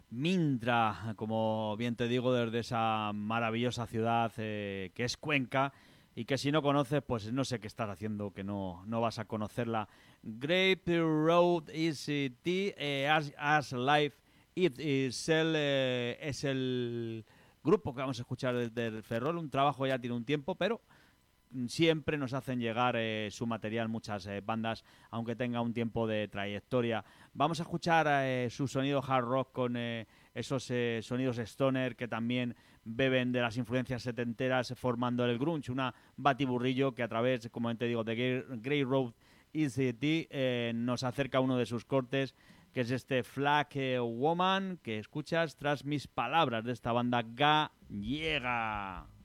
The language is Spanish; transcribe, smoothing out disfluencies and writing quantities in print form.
Mintra, como bien te digo, desde esa maravillosa ciudad que es Cuenca y que si no conoces, pues no sé qué estás haciendo, que no vas a conocerla. Grape Road is as Life It es el grupo que vamos a escuchar desde el Ferrol, un trabajo ya tiene un tiempo, pero siempre nos hacen llegar su material muchas bandas, aunque tenga un tiempo de trayectoria. Vamos a escuchar su sonido hard rock con esos sonidos stoner que también beben de las influencias setenteras formando el grunge, una batiburrillo que a través, como te digo, de Grey Road ECT nos acerca a uno de sus cortes, que es este Flag Woman que escuchas tras mis palabras de esta banda gallega.